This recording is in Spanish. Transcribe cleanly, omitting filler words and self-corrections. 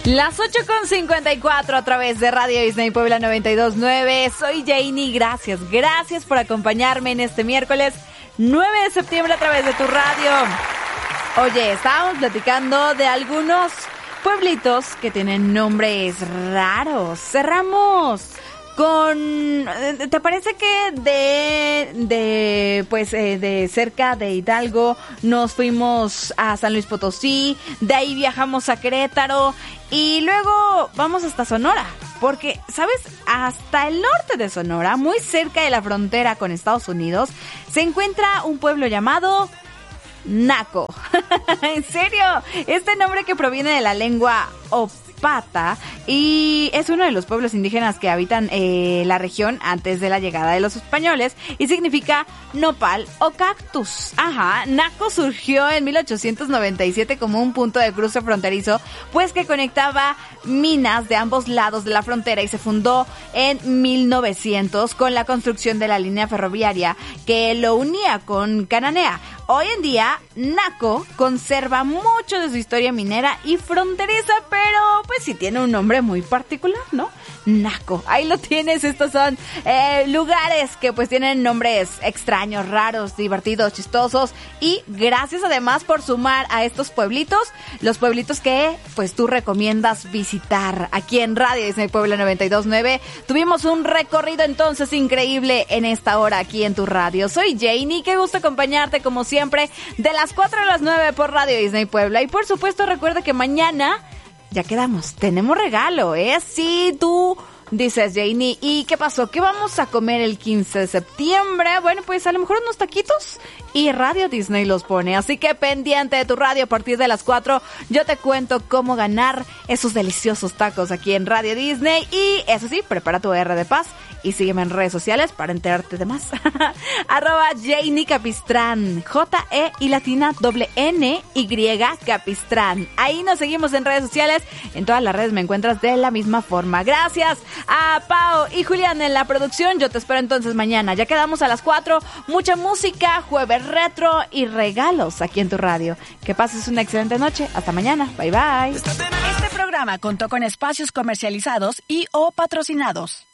Las 8:54 a través de Radio Disney Puebla 92.9. Soy Janie, gracias por acompañarme en este miércoles 9 de septiembre a través de tu radio. Oye, estábamos platicando de algunos pueblitos que tienen nombres raros. Cerramos con, ¿te parece que de cerca de Hidalgo nos fuimos a San Luis Potosí, de ahí viajamos a Querétaro y luego vamos hasta Sonora? Porque, ¿sabes? Hasta el norte de Sonora, muy cerca de la frontera con Estados Unidos, se encuentra un pueblo llamado Naco. En serio, este nombre que proviene de la lengua Opata y es uno de los pueblos indígenas que habitan la región antes de la llegada de los españoles y significa nopal o cactus. Ajá, Naco surgió en 1897 como un punto de cruce fronterizo, pues que conectaba minas de ambos lados de la frontera y se fundó en 1900 con la construcción de la línea ferroviaria que lo unía con Cananea. Hoy en día, Naco conserva mucho de su historia minera y fronteriza, pero pues sí tiene un nombre muy particular, ¿no? Naco, ahí lo tienes. Estos son lugares que pues tienen nombres extraños, raros, divertidos, chistosos, y gracias además por sumar a estos pueblitos, los pueblitos que pues tú recomiendas visitar aquí en Radio Disney Puebla 92.9. Tuvimos un recorrido entonces increíble en esta hora aquí en tu radio. Soy Janie, qué gusto acompañarte como siempre de las 4 a las 9 por Radio Disney Puebla. Y por supuesto recuerda que mañana ya quedamos, tenemos regalo, ¿eh? Sí, tú dices, Janie, ¿y qué pasó? ¿Qué vamos a comer el 15 de septiembre? Bueno, pues a lo mejor unos taquitos y Radio Disney los pone. Así que pendiente de tu radio a partir de las 4, yo te cuento cómo ganar esos deliciosos tacos aquí en Radio Disney. Y eso sí, prepara tu R de paz y sígueme en redes sociales para enterarte de más. @Janie Capistrán, J-E y latina N-Y Capistrán. Ahí nos seguimos en redes sociales. En todas las redes me encuentras de la misma forma. Gracias a Pao y Julián en la producción. Yo te espero entonces mañana. Ya quedamos a las 4. Mucha música, jueves retro y regalos aquí en tu radio. Que pases una excelente noche. Hasta mañana. Bye bye. Este programa contó con espacios comercializados y o patrocinados.